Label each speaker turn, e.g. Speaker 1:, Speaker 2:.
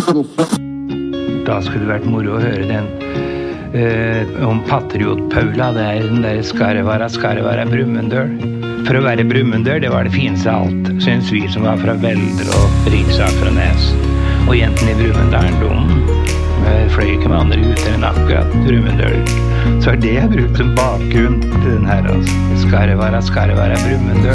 Speaker 1: Da skulle det vært moro å høre den om Patriot-Paula, det den der Skarvara Brumunddøl. For å være Brumunddøl, det var det fineste av alt, synes vi som var fra Velder og Riksaker og Nes. Og jentene i Brumunddølen, fløy ikke med andre gutter enn akkurat Brumunddøl. Så det jeg brukt som bakgrunn til den her, altså. Skarvara Brumunddøl.